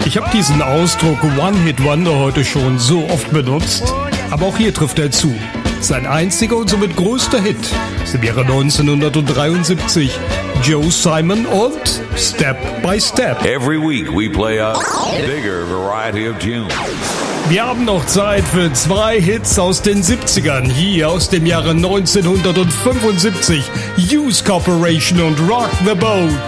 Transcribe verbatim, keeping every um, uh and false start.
Ich habe diesen Ausdruck One-Hit-Wonder heute schon so oft benutzt, aber auch hier trifft er zu. Sein einziger und somit größter Hit ist im Jahre neunzehnhundertdreiundsiebzig. Joe Simon und Step by Step. Every week we play a bigger variety of tunes. Wir haben noch Zeit für zwei Hits aus den siebzigern, hier aus dem Jahre neunzehnhundertfünfundsiebzig. Youth Corporation und Rock the Boat.